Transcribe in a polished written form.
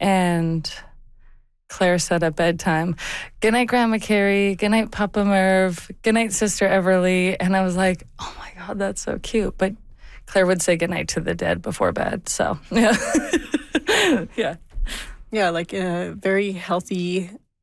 And Claire said at bedtime, "Good night, Grandma Carrie. Good night, Papa Merv. Good night, Sister Everly." And I was like, oh my God, that's so cute. But Claire would say goodnight to the dead before bed. So, yeah. Yeah. Yeah, like a very healthy